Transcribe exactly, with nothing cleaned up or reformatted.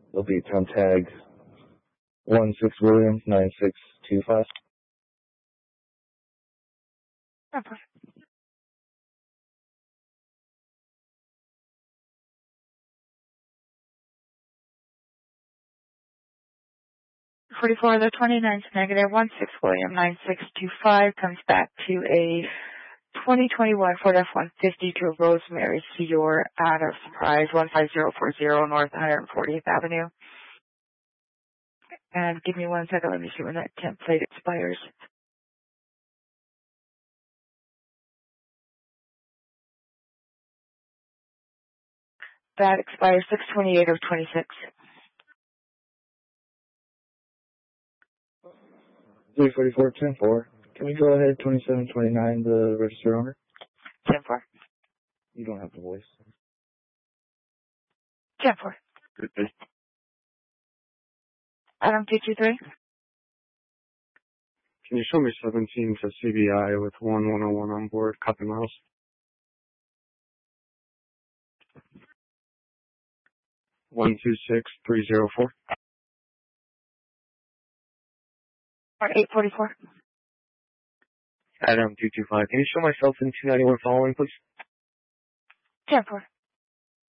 It'll be on tag one six Williams nine six two five. Okay. forty-four, the twenty-ninth negative, one six William nine six two five comes back to a twenty twenty-one Ford F one fifty to Rosemary Seor out of Surprise one five zero four zero North one hundred fortieth Avenue. And give me one second, let me see when that template expires. That expires six twenty-eight of twenty-six. three forty-four ten four. Can we go ahead twenty-seven twenty-nine, the register owner? ten four. You don't have the voice. ten four. Good, good. Adam two two three. Can you show me seventeen to C B I with one one oh one on board, copy miles? one two six three zero four. Or eight forty-four. Adam two two five. Can you show myself in two ninety-one following, please? ten four.